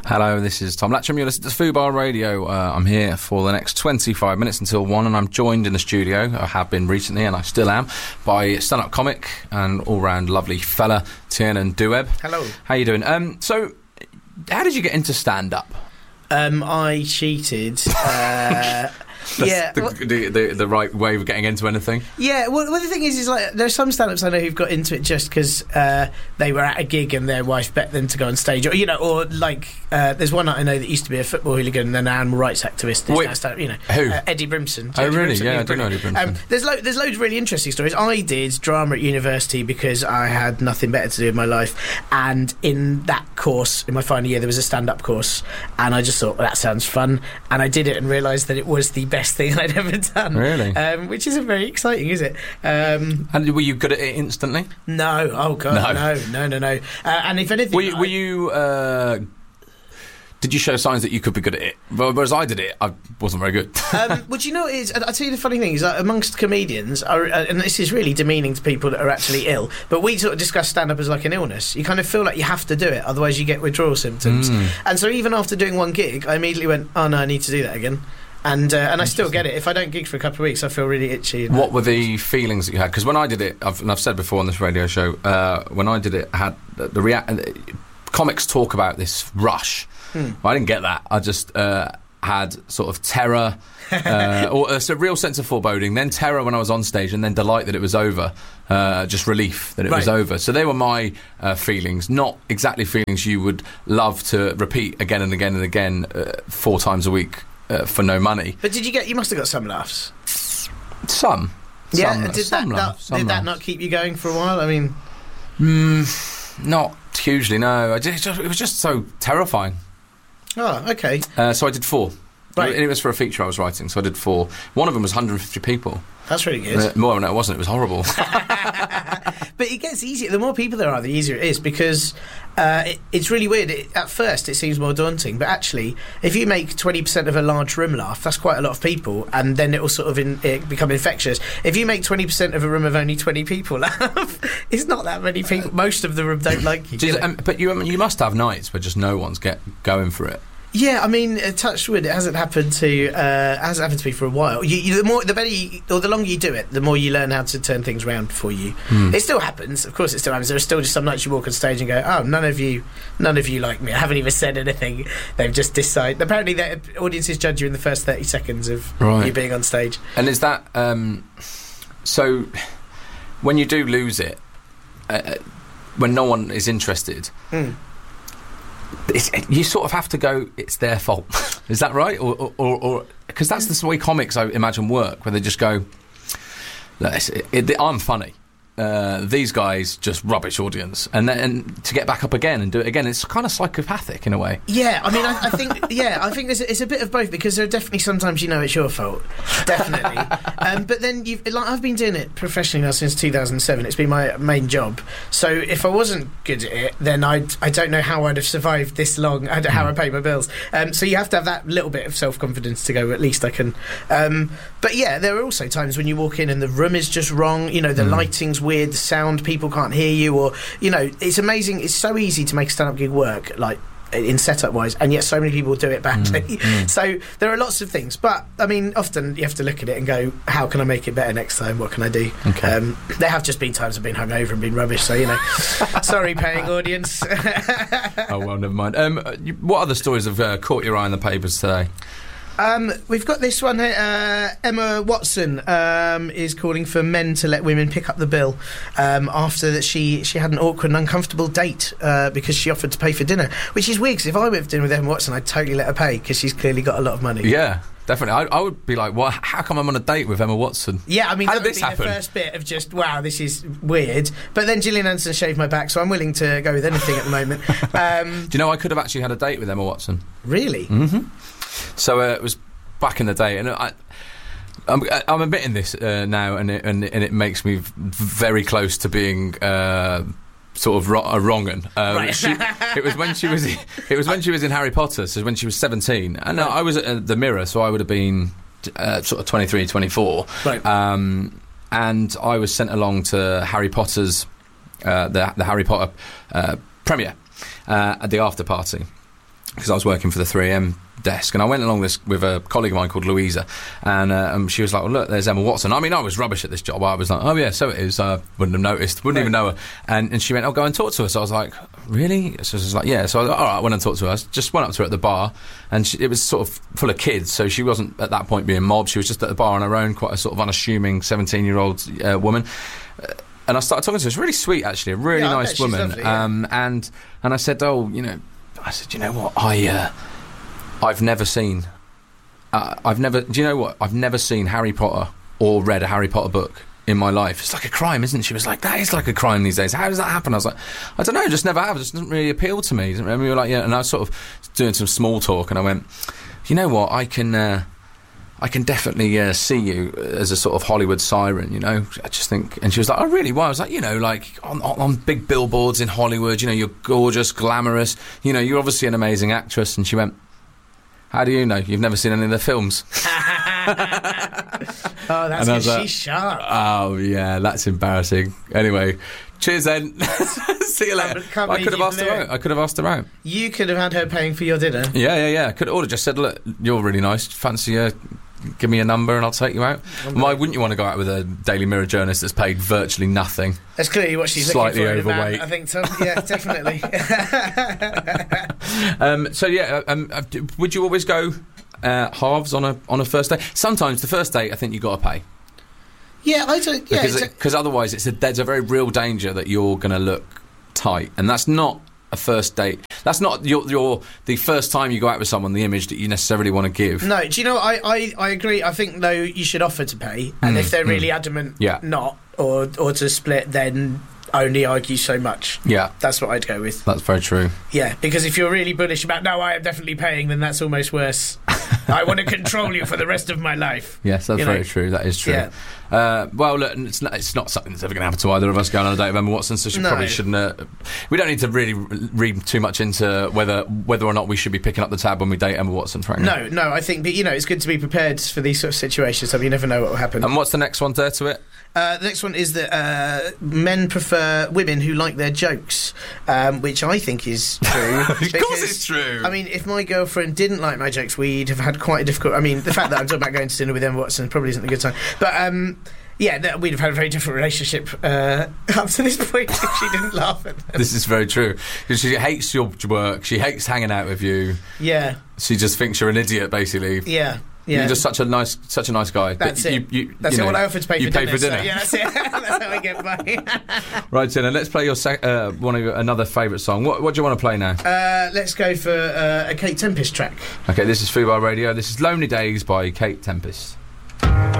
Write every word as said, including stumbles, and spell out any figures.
Hello, this is Tom Latcham. You're listening to Fubar Radio. Uh, I'm here for the next twenty-five minutes until one, and I'm joined in the studio, I have been recently, and I still am, by stand-up comic and all-round lovely fella, Tiernan Doueb. Hello. How you doing? Um, so, how did you get into stand-up? Um, I cheated. Uh, yeah, the, well, the, the, the right way of getting into anything. Yeah, well, well, the thing is, is like there's some stand-ups I know who've got into it just because uh, they were at a gig and their wife bet them to go on stage, or you know, or like uh, there's one I know that used to be a football hooligan and then an animal rights activist. Wait, stand-up, you know, who? Uh, Eddie Brimson. Oh, Eddie really? Brimson, Yeah, I he's do know Eddie brilliant. Brimson. Um, there's lo- there's loads of really interesting stories. I did drama at university because I had nothing better to do with my life, and in that course, in my final year, there was a stand-up course, and I just thought, well, that sounds fun, and I did it and realised that it was the best thing I'd ever done. Really? Um, which isn't very exciting, is it? Um, And were you good at it instantly? no. Oh, God, No. no, no, no, no. Uh, and if anything... Were you... I- Were you uh, did you show signs that you could be good at it? Well, whereas I did it, I wasn't very good. um, well, do you know what it is? I'll tell you the funny thing is that amongst comedians, are, uh, and this is really demeaning to people that are actually ill, but we sort of discuss stand-up as like an illness. You kind of feel like you have to do it, otherwise you get withdrawal symptoms. Mm. And so even after doing one gig, I immediately went, oh no, I need to do that again. And uh, and I still get it. If I don't gig for a couple of weeks, I feel really itchy. What were the feelings that you had? Because when I did it, I've, and I've said before on this radio show, uh, when I did it, I had the, the rea- comics talk about this rush. Hmm. Well, I didn't get that. I just uh, had sort of terror, uh, or a, a real sense of foreboding, then terror when I was on stage, and then delight that it was over. Uh, just relief that it Right. was over. So they were my uh, feelings, not exactly feelings you would love to repeat again and again and again uh, four times a week. Uh, for no money. But did you get... You must have got some laughs. Some. Yeah, some, did, some that, laughs, that, some did that laughs. not keep you going for a while? I mean... Mm, not hugely, no. I just, it was just so terrifying. Oh, okay. Uh, so I did four. Right. It, it was for a feature I was writing, so I did four. One of them was one hundred fifty people. That's really good. Uh, more, no, it wasn't. It was horrible. But it gets easier. The more people there are, the easier it is, because uh, it, it's really weird. It, at first, it seems more daunting, but actually, if you make twenty percent of a large room laugh, that's quite a lot of people, and then it will sort of in, it become infectious. If you make twenty percent of a room of only twenty people laugh, it's not that many people. Most of the room don't like you. Do you- do they? um, but you, you must have nights where just no one's get going for it. Yeah, I mean, uh, touch wood, it hasn't happened to uh, hasn't happened to me for a while. You, you, the more, the better, you, or the longer you do it, the more you learn how to turn things around for you. Hmm. It still happens, of course. It still happens. There are still just some nights you walk on stage and go, "Oh, none of you, none of you like me. I haven't even said anything. They've just decided." Apparently, the audiences judge you in the first thirty seconds of Right. you being on stage. And is that... Um, so, when you do lose it, uh, when no one is interested... Mm. It's, you sort of have to go, it's their fault. Is that right? Or, or, because that's the way comics, I imagine, work, where they just go, "Look, it's- it, it, I'm funny. Uh, these guys just rubbish audience," and then and to get back up again and do it again, it's kind of psychopathic in a way. Yeah, I mean, I, I think, yeah, I think there's a, it's a bit of both, because there are definitely sometimes you know it's your fault, definitely. um, but then you've, like, I've been doing it professionally now since two thousand seven. It's been my main job. So if I wasn't good at it, then I I don't know how I'd have survived this long. I don't, how I pay my bills. Um, so you have to have that little bit of self confidence to go, at least I can. Um, but yeah, there are also times when you walk in and the room is just wrong. You know, the Mm. lighting's weird, the sound, people can't hear you, or you know, it's amazing. It's so easy to make a stand-up gig work, like in setup wise, and yet so many people do it badly. Mm, mm. So there are lots of things, but I mean, often you have to look at it and go, how can I make it better next time? What can I do? Okay. Um, there have just been times I've been hungover and been rubbish, so you know, sorry, paying audience. Oh, well, never mind. Um, you, what other stories have uh, caught your eye in the papers today? Um, we've got this one here. Uh, Emma Watson um, is calling for men to let women pick up the bill um, after that she, she had an awkward and uncomfortable date uh, because she offered to pay for dinner, which is weird, because if I went for dinner with Emma Watson, I'd totally let her pay, because she's clearly got a lot of money. Yeah, definitely. I, I would be like, well, how come I'm on a date with Emma Watson? Yeah, I mean, How that did would this be happen? the first bit of just, wow, this is weird. But then Gillian Anderson shaved my back, so I'm willing to go with anything at the moment. Um, Do you know I could have actually had a date with Emma Watson? really? Mm-hmm. So uh, it was back in the day, and I, I'm, I'm admitting this uh, now, and it, and, and it makes me v- very close to being uh, sort of ro- a wrong-un. Uh, Right. she, it was when she was it was when she was in Harry Potter, so when she was seventeen, and uh, I was at uh, the Mirror, so I would have been uh, sort of twenty-three, twenty-four, Right. um, and I was sent along to Harry Potter's uh, the the Harry Potter uh, premiere uh, at the after party. because I was working for the three A M desk, and I went along this with a colleague of mine called Louisa, and uh, um, she was like, well, look, there's Emma Watson. I mean, I was rubbish at this job. I was like, oh yeah, so it is. I uh, wouldn't have noticed, wouldn't right. even know her. And, and she went, oh, go and talk to her. So I was like, really? So she was like, yeah. So I was like, all right, I went and talked to her. I just went up to her at the bar, and she, it was sort of full of kids, so she wasn't at that point being mobbed. She was just at the bar on her own, quite a sort of unassuming seventeen-year-old uh, woman. Uh, and I started talking to her. She was really sweet, actually, a really yeah, nice woman. Lovely, yeah. um, and and I said, oh, you know, I said, you know what, I uh, I've never seen. Uh, I've never. Do you know what? I've never seen Harry Potter or read a Harry Potter book in my life. It's like a crime, isn't it? She was like, that is like a crime these days. How does that happen? I was like, I don't know, just never have. It just doesn't really appeal to me. And we were like, yeah. And I was sort of doing some small talk, and I went, you know what? I can, uh, I can definitely uh, see you as a sort of Hollywood siren. You know, I just think. And she was like, oh really? Why? I was like, you know, like on, on, on big billboards in Hollywood. You know, you're gorgeous, glamorous. You know, you're obviously an amazing actress. And she went, how do you know? You've never seen any of the films. Oh, that's because like, she's sharp. Oh, yeah, that's embarrassing. Anyway, cheers then. See you later. Can't I could have asked her out. I could have asked her out. You could have had her paying for your dinner. Yeah, yeah, yeah. Could have just said, look, you're really nice. Fancy uh, give me a number and I'll take you out. Why wouldn't you want to go out with a Daily Mirror journalist that's paid virtually nothing? That's clearly what she's Slightly looking for. Overweight. In a man, I think so. Yeah, definitely. um, so, yeah, um, would you always go... Uh, halves on a on a first date. Sometimes the first date, I think you got to pay. Yeah, I don't. Yeah, because because otherwise, it's a, there's a very real danger that you're going to look tight, and that's not a first date. That's not your your the first time you go out with someone. The image that you necessarily want to give. No, do you know? I, I, I agree. I think though you should offer to pay, and mm, if they're really mm. adamant, yeah. not or or to split, then only argue so much. Yeah, that's what I'd go with. That's very true. Yeah, because if you're really bullish about no, I am definitely paying, then that's almost worse. I want to control you for the rest of my life. Yes, that's you very know? true. That is true. Yeah. Uh, well, look, it's not, it's not something that's ever going to happen to either of us going on a date with Emma Watson, so she no. probably shouldn't. Uh, we don't need to really read too much into whether whether or not we should be picking up the tab when we date Emma Watson, frankly. No, no, I think, but, you know, it's good to be prepared for these sort of situations, so you never know what will happen. And what's the next one there to it? Uh, the next one is that uh, men prefer women who like their jokes, um, which I think is true. Of because, course it's true. I mean, if my girlfriend didn't like my jokes, we'd have had quite a difficult... I mean, the fact that I'm talking about going to dinner with Emma Watson probably isn't a good sign. But, um... yeah, that we'd have had a very different relationship uh, up to this point if she didn't laugh at them. This is very true. She hates your work. She hates hanging out with you. Yeah. She just thinks you're an idiot, basically. Yeah. Yeah. You're just such a nice, such a nice guy. That's but it. You, you, that's you know, what I offer to pay you for pay dinner. for dinner. So, yeah, that's it. That's how I get by. Right, then, and let's play your sec- uh, one of your, another favourite song. What, what do you want to play now? Uh, let's go for uh, a Kate Tempest track. Okay, this is Fubar Radio. This is Lonely Days by Kate Tempest.